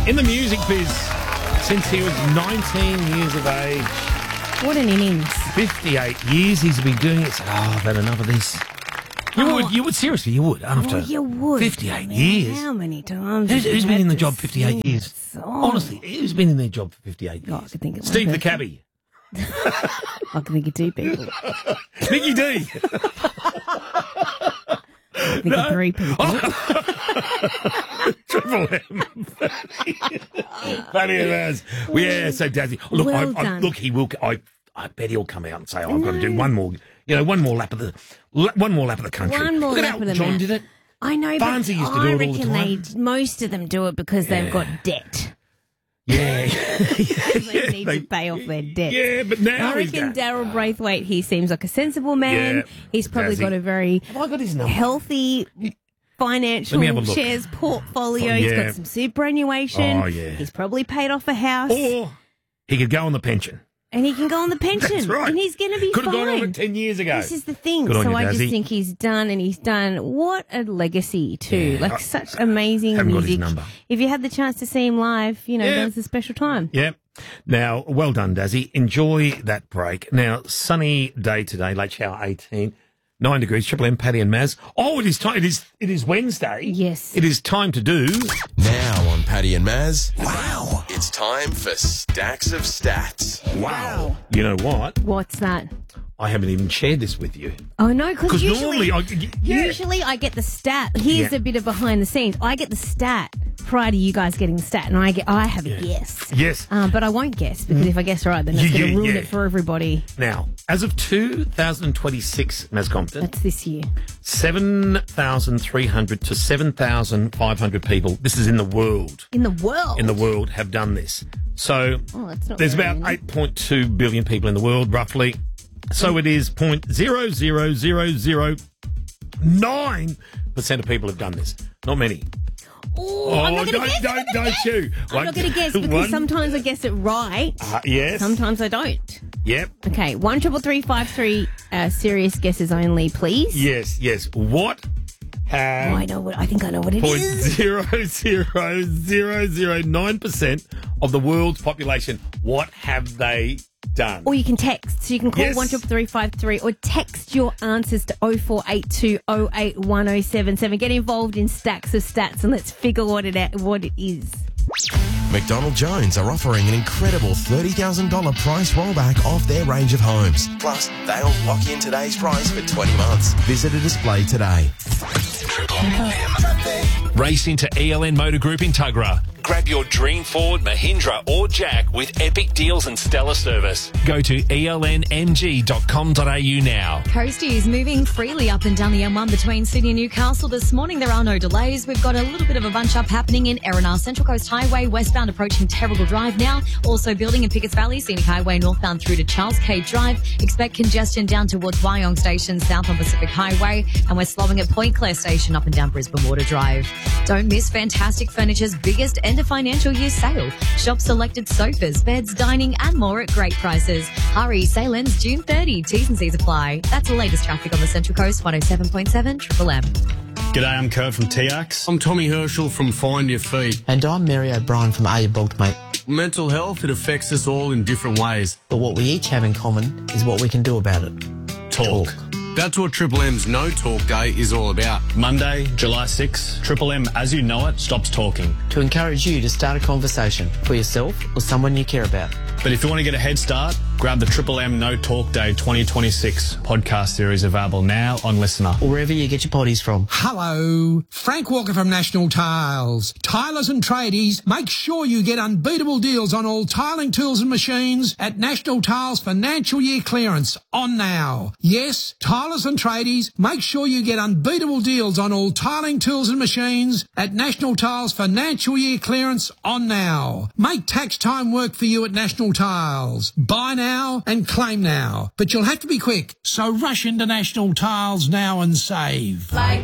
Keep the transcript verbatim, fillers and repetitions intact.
in the music biz since he was nineteen years of age. What an innings. fifty-eight years he's been doing it. So, oh, I've had enough of this. You Oh. would, you would, seriously, you would. After Oh, you would. fifty-eight I mean, years. How many times? Who's, have who's you been had in the to job fifty-eight sing years? a song? Honestly, who's been in their job for fifty-eight Oh, I years? could think of one Steve the person. cabbie. I can think of two people. Nicky D. I think of three people. Triple M. Funny it is. Well, yeah, so Dazzy. Look, Well I, I, done. look, he will. I, I bet he'll come out and say, oh, "I've got to do one more." You know, one more lap of the, la- one more lap of the country. One more look at lap how of the John map. did it. I know, Barnesy but used to do I it all the reckon time. they most of them do it because they've got debt. Yeah, They need They- to pay off their debt. yeah, but now I he's reckon done. Daryl Braithwaite, he seems like a sensible man. Yeah, He's probably does he? got a very Have I got his number? healthy financial Let me have a look. shares portfolio. Oh, He's yeah. got some superannuation. Oh, yeah. He's probably paid off a house. Or he could go on the pension. And he can go on the pension. That's right. And he's going to be Could have fine. gone on it ten years ago. This is the thing. Good on So you, I just Dazzy. think he's done, and he's done. What a legacy, too. Yeah. Like, I- such amazing haven't got his music. number. If you had the chance to see him live, you know, Yeah. that was a special time. Yeah. Now, well done, Dazzy. Enjoy that break. Now, sunny day today, late shower eighteen, nine degrees, Triple M, Paddy and Maz. Oh, it is time. It is, it is Wednesday. Yes. It is time to do. Now on Paddy and Maz. Wow. It's time for Stacks of Stats. Wow. You know what? What's that? I haven't even shared this with you. Oh, no, because Because usually, normally, I, yeah. usually I get the stat. Here's Yeah. a bit of behind the scenes. I get the stat prior to you guys getting the stat, and I get I have a guess. Yes. Um, but I won't guess, because if I guess right, then that's Yeah, going to yeah, ruin yeah. it for everybody. Now, as of two thousand twenty-six, Maz Compton, That's this year. seven thousand three hundred to seven thousand five hundred people, this is in the world, In the world. in the world have done this. So Oh, that's not there's very about many. eight point two billion people in the world, roughly. So it is zero point zero zero zero zero nine percent of people have done this. Not many. Ooh, I'm not going to don't, guess. don't, don't you. I'm not going to guess because One- sometimes I guess it right. Uh, yes. Sometimes I don't. Yep. Okay, one triple three five three. Uh, serious guesses only, please. Yes, yes. What have... Oh, I know what. I think I know what it Point is. zero zero zero zero nine percent of the world's population. What have they done? Or you can text. So you can call Yes. one triple three five three or text your answers to oh four eight two oh eight one oh seven seven. Get involved in Stacks of Stats and let's figure what it out, what it is. McDonald Jones are offering an incredible thirty thousand dollars price rollback off their range of homes. Plus, they'll lock in today's price for twenty months. Visit a display today. Race into E L N Motor Group in Tuggerah. Grab your dream Ford, Mahindra or Jack with epic deals and stellar service. Go to E L N M G dot com dot a u now. Coastie is moving freely up and down the M one between Sydney and Newcastle this morning. There are no delays. We've got a little bit of a bunch up happening in Erina, Central Coast Highway, westbound approaching Terrigal Drive now. Also building in Pickett's Valley, Scenic Highway northbound through to Charles Cade Drive. Expect congestion down towards Wyong Station, south on Pacific Highway. And we're slowing at Point Clare Station up and down Brisbane Water Drive. Don't miss Fantastic Furniture's biggest end of financial year sale. Shop selected sofas, beds, dining and more at great prices. Hurry, sale ends June thirtieth. T's and C's apply. That's the latest traffic on the Central Coast, one oh seven point seven Triple M. G'day, I'm Kurt from T X. I'm Tommy Herschel from Find Your Feet. And I'm Mary O'Brien from Are You Bulked, Mate? Mental health, it affects us all in different ways. But what we each have in common is what we can do about it. Talk. That's what Triple M's No Talk Day is all about. Monday, July sixth, Triple M, as you know it, stops talking. To encourage you to start a conversation for yourself or someone you care about. But if you want to get a head start, grab the Triple M No Talk Day twenty twenty-six podcast series available now on Listener. Or wherever you get your potties from. Hello, Frank Walker from National Tiles. Tilers and tradies, make sure you get unbeatable deals on all tiling tools and machines at National Tiles Financial Year Clearance on now. Yes, tilers and tradies, make sure you get unbeatable deals on all tiling tools and machines at National Tiles Financial Year Clearance on now. Make tax time work for you at National Tiles. Buy now and claim now, but you'll have to be quick, so rush into National Tiles now and save. Like